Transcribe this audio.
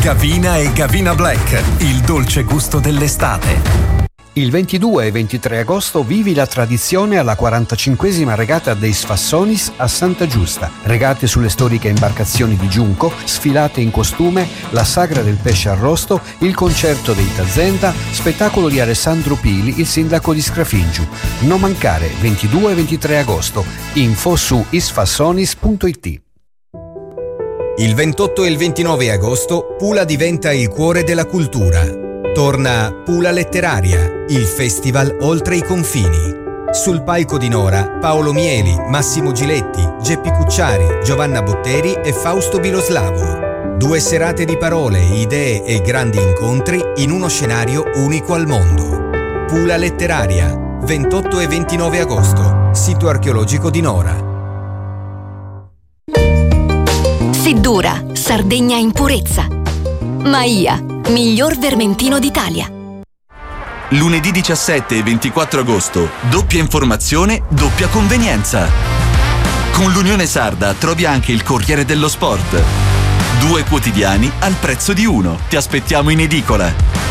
Gavina e Gavina Black, il dolce gusto dell'estate. Il 22 e 23 agosto vivi la tradizione alla 45esima regata dei Sfassonis a Santa Giusta. Regate sulle storiche imbarcazioni di Giunco, sfilate in costume, la sagra del pesce arrosto, il concerto dei Tazenda, spettacolo di Alessandro Pili, il sindaco di Scrafingiu. Non mancare, 22 e 23 agosto. Info su isfassonis.it. Il 28 e il 29 agosto Pula diventa il cuore della cultura. Torna Pula Letteraria, il festival oltre i confini. Sul palco di Nora, Paolo Mieli, Massimo Giletti, Geppi Cucciari, Giovanna Botteri e Fausto Biloslavo. 2 serate di parole, idee e grandi incontri in uno scenario unico al mondo. Pula Letteraria, 28 e 29 agosto, sito archeologico di Nora. Seddura, Sardegna in purezza. Maia, miglior vermentino d'Italia. Lunedì 17 e 24 agosto, doppia informazione, doppia convenienza. Con l'Unione Sarda trovi anche il Corriere dello Sport. 2 quotidiani al prezzo di uno. Ti aspettiamo in edicola.